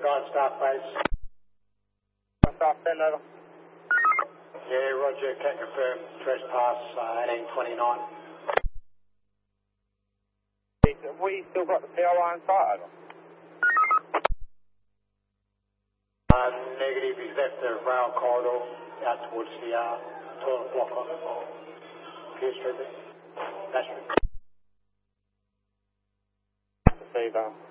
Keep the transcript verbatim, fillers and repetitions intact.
Guide staff base. Staff ten over. Yeah, roger, can confirm trespass uh, eighteen twenty-nine. Have we still got the P O I on site over? Uh, negative, he's left the rail corridor out towards the uh, toilet block on Pier Street there. That's Receiver.